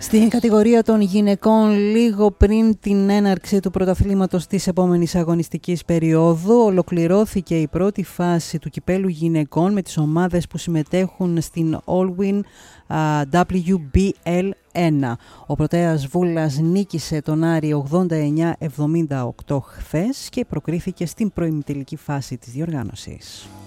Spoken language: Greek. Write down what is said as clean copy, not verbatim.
Στην κατηγορία των γυναικών, λίγο πριν την έναρξη του πρωταθλήματος της επόμενης αγωνιστικής περίοδου, ολοκληρώθηκε η πρώτη φάση του κυπέλου γυναικών με τις ομάδες που συμμετέχουν στην Allwyn WBL 1. Ο Πρωτέας Βούλας νίκησε τον Άρη 89-78 χθες και προκρίθηκε στην προημιτελική φάση της διοργάνωσης.